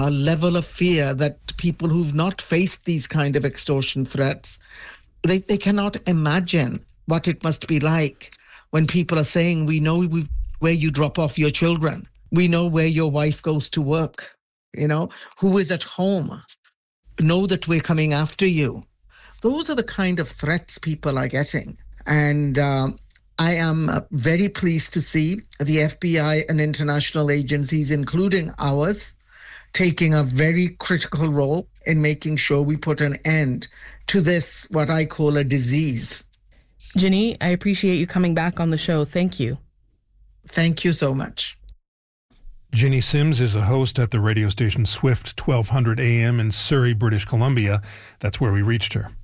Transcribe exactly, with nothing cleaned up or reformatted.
uh, level of fear that people who've not faced these kind of extortion threats, they, they cannot imagine what it must be like when people are saying, we know we've, where you drop off your children. We know where your wife goes to work, you know, who is at home. Know that we're coming after you. Those are the kind of threats people are getting. And um, I am very pleased to see the F B I and international agencies, including ours, taking a very critical role in making sure we put an end to this, what I call a disease. Ginny, I appreciate you coming back on the show. Thank you. Thank you so much. Ginny Sims is a host at the radio station Swift twelve hundred A M in Surrey, British Columbia. That's where we reached her.